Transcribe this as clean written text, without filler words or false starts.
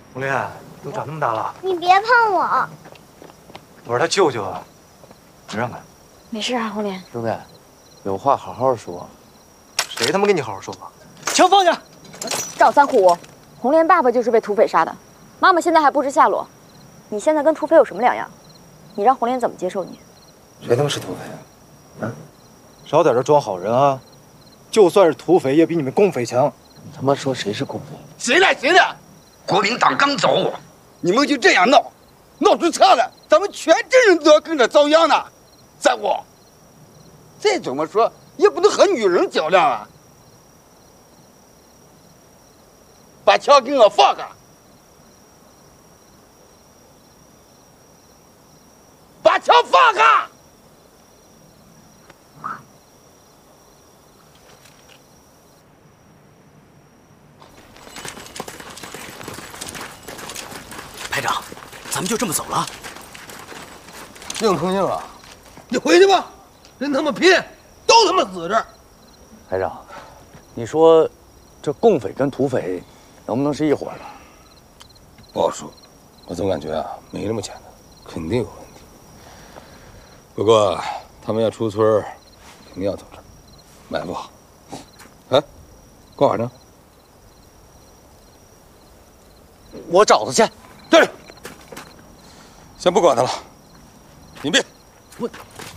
红莲，都长那么大了， 你别碰我！ 我是他舅舅啊，你让开。 没事啊，红莲。 兄弟，有话好好说。 谁他妈跟你好好说话？枪放下！ 赵三虎，红莲爸爸就是被土匪杀的，妈妈现在还不知下落。你现在跟土匪有什么两样？你让红莲怎么接受你？ 谁他妈是土匪啊？啊！少在这装好人啊！就算是土匪，也比你们共匪强。 你他妈说谁是共匪？ 谁来谁的？国民党刚走，你们就这样闹，闹出岔了，咱们全镇人都要跟着遭殃呢。三虎，再怎么说也不能和女人较量啊！把枪给我放下！把枪放下！ 排长，咱们就这么走了？ 硬碰硬啊！你回去吧，人他妈拼，都他妈死这儿。 排长，你说这共匪跟土匪能不能是一伙的？ 不好说，我总感觉啊，没那么简单，肯定有问题。不过他们要出村，肯定要走这儿，埋伏好。哎，干啥呢？ 我找他去。 对，先不管他了，隐蔽。 我